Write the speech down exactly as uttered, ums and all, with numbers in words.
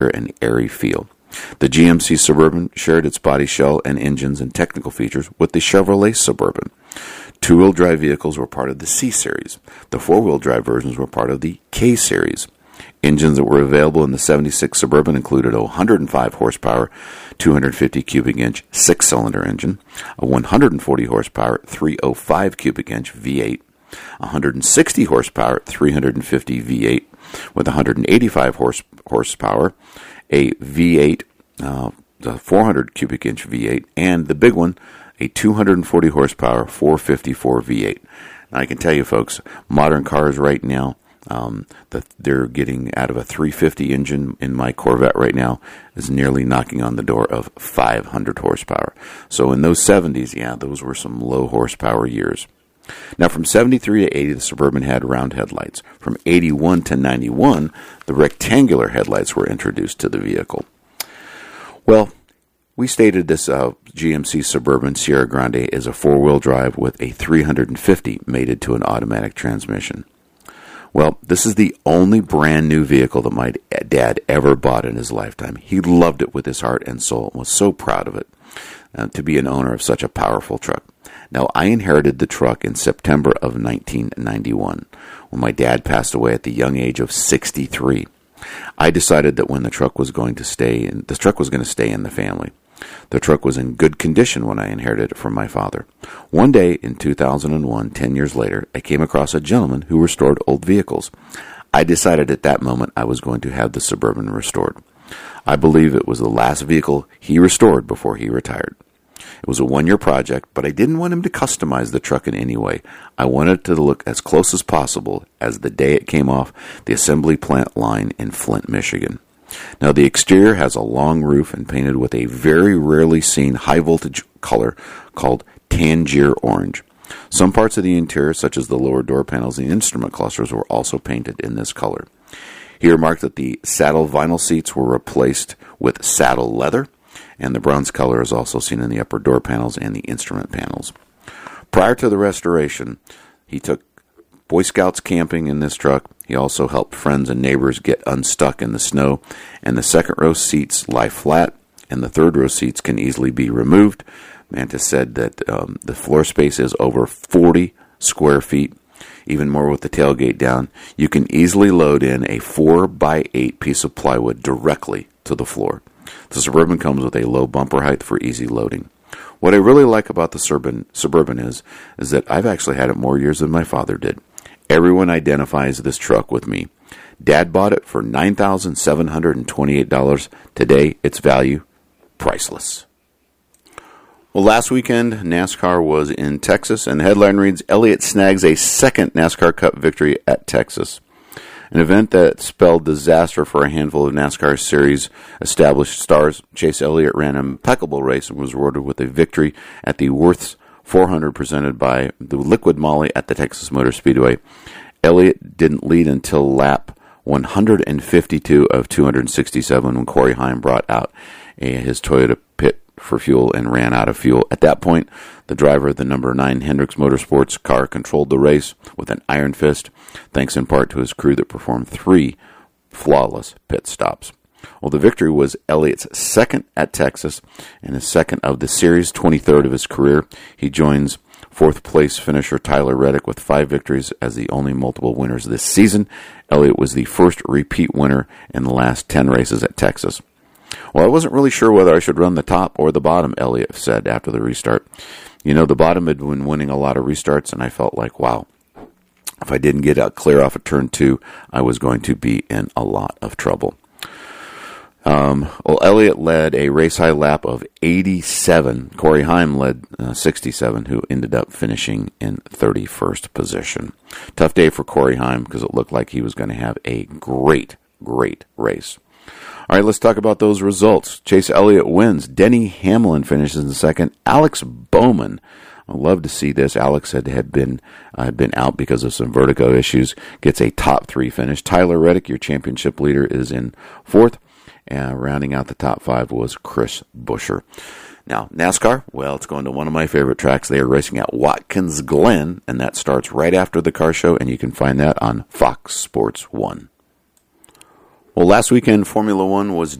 and airy feel. The G M C Suburban shared its body shell and engines and technical features with the Chevrolet Suburban. Two-wheel drive vehicles were part of the C-Series. The four-wheel drive versions were part of the K-Series. Engines that were available in the seventy-six Suburban included a one hundred five horsepower, two hundred fifty cubic inch six-cylinder engine, a one hundred forty horsepower, three hundred five cubic inch V eight, one hundred sixty horsepower, three hundred fifty V eight with one hundred eighty-five horse, horsepower, a V eight, uh, the four hundred cubic inch V eight, and the big one, a two hundred forty horsepower, four fifty-four V eight. Now, I can tell you, folks, modern cars right now, Um, that they're getting out of a three fifty engine in my Corvette right now is nearly knocking on the door of five hundred horsepower. So in those seventies, yeah, those were some low horsepower years. Now from seventy-three to eighty, the Suburban had round headlights. From eighty-one to ninety-one, the rectangular headlights were introduced to the vehicle. Well, we stated this uh, G M C Suburban Sierra Grande is a four-wheel drive with a three hundred fifty mated to an automatic transmission. Well, this is the only brand new vehicle that my dad ever bought in his lifetime. He loved it with his heart and soul and was so proud of it, uh, to be an owner of such a powerful truck. Now, I inherited the truck in September of nineteen ninety-one, when my dad passed away at the young age of sixty-three. I decided that when the truck was going to stay, in, the truck was going to stay in the family. The truck was in good condition when I inherited it from my father. One day in two thousand one, ten years later, I came across a gentleman who restored old vehicles. I decided at that moment I was going to have the Suburban restored. I believe it was the last vehicle he restored before he retired. It was a one-year project, but I didn't want him to customize the truck in any way. I wanted it to look as close as possible as the day it came off the assembly plant line in Flint, Michigan. Now, the exterior has a long roof and painted with a very rarely seen high-voltage color called Tangier Orange. Some parts of the interior, such as the lower door panels and instrument clusters, were also painted in this color. He remarked that the saddle vinyl seats were replaced with saddle leather, and the bronze color is also seen in the upper door panels and the instrument panels. Prior to the restoration, he took Boy Scouts camping in this truck. He also helped friends and neighbors get unstuck in the snow, and the second row seats lie flat, and the third row seats can easily be removed. Mantis said that um, the floor space is over forty square feet, even more with the tailgate down. You can easily load in a four by eight piece of plywood directly to the floor. The Suburban comes with a low bumper height for easy loading. What I really like about the Suburban, Suburban is, is that I've actually had it more years than my father did. Everyone identifies this truck with me. Dad bought it for nine thousand seven hundred twenty-eight dollars. Today, its value, priceless. Well, last weekend, NASCAR was in Texas, and the headline reads, Elliott snags a second NASCAR Cup victory at Texas. An event that spelled disaster for a handful of NASCAR Series established stars. Chase Elliott ran an impeccable race and was rewarded with a victory at the Worth's four hundred presented by the Liquid Molly at the Texas Motor Speedway. Elliott didn't lead until lap one hundred fifty-two of two hundred sixty-seven when Corey Heim brought out a, his Toyota pit for fuel and ran out of fuel. At that point, the driver of the number nine Hendricks Motorsports car controlled the race with an iron fist, thanks in part to his crew that performed three flawless pit stops. Well, the victory was Elliott's second at Texas and his second of the series, twenty-third of his career. He joins fourth-place finisher Tyler Reddick with five victories as the only multiple winners this season. Elliott was the first repeat winner in the last ten races at Texas. Well, I wasn't really sure whether I should run the top or the bottom, Elliott said after the restart. You know, the bottom had been winning a lot of restarts, and I felt like, wow, if I didn't get out clear off of turn two, I was going to be in a lot of trouble. Um, well, Elliott led a race-high lap of eighty-seven. Corey Heim led uh, sixty-seven, who ended up finishing in thirty-first position. Tough day for Corey Heim because it looked like he was going to have a great, great race. All right, let's talk about those results. Chase Elliott wins. Denny Hamlin finishes in second. Alex Bowman, I'd love to see this. Alex had, had been uh, had been out because of some vertigo issues. Gets a top three finish. Tyler Reddick, your championship leader, is in fourth. And rounding out the top five was Chris Buescher. Now, NASCAR, well, it's going to one of my favorite tracks. They are racing at Watkins Glen, and that starts right after the car show, and you can find that on Fox Sports one. Well, last weekend Formula One was